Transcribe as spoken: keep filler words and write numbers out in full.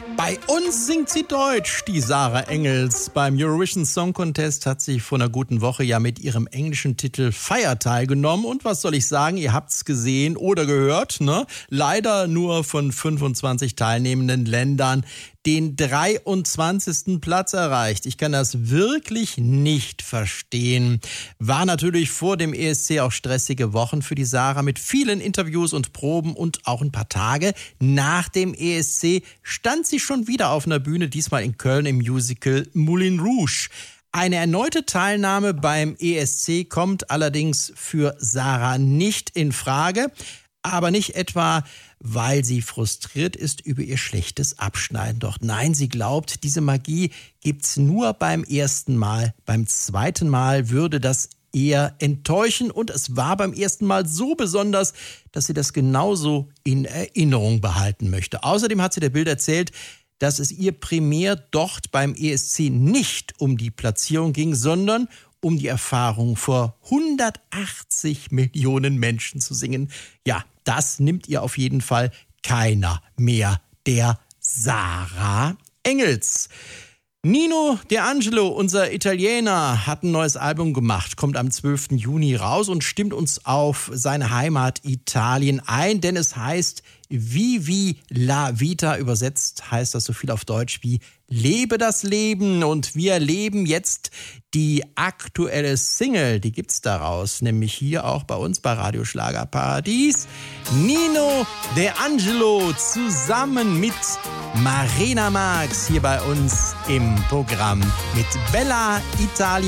Bei uns singt sie Deutsch, die Sarah Engels. Beim Eurovision Song Contest hat sie vor einer guten Woche ja mit ihrem englischen Titel Fire teilgenommen. Und was soll ich sagen, ihr habt's gesehen oder gehört, ne? Leider nur von fünfundzwanzig teilnehmenden Ländern den dreiundzwanzigsten Platz erreicht. Ich kann das wirklich nicht verstehen. War natürlich vor dem E S C auch stressige Wochen für die Sarah mit vielen Interviews und Proben und auch ein paar Tage nach dem E S C stand sie schon wieder auf einer Bühne, diesmal in Köln im Musical Moulin Rouge. Eine erneute Teilnahme beim E S C kommt allerdings für Sarah nicht in Frage, aber nicht etwa, weil sie frustriert ist über ihr schlechtes Abschneiden. Doch nein, sie glaubt, diese Magie gibt's nur beim ersten Mal. Beim zweiten Mal würde das eher enttäuschen und es war beim ersten Mal so besonders, dass sie das genauso in Erinnerung behalten möchte. Außerdem hat sie der Bild erzählt, dass es ihr primär dort beim E S C nicht um die Platzierung ging, sondern um die Erfahrung, vor hundertachtzig Millionen Menschen zu singen. Ja, das nimmt ihr auf jeden Fall keiner mehr, der Sarah Engels. Nino D'Angelo, unser Italiener, hat ein neues Album gemacht, kommt am zwölften Juni raus und stimmt uns auf seine Heimat Italien ein, denn es heißt Vivi la Vita, übersetzt heißt das so viel auf Deutsch wie Lebe das Leben, und wir leben jetzt die aktuelle Single, die gibt's daraus, nämlich hier auch bei uns bei Radio Schlagerparadies. Nino D'Angelo zusammen mit Marina Marx hier bei uns im Programm mit Bella Italia.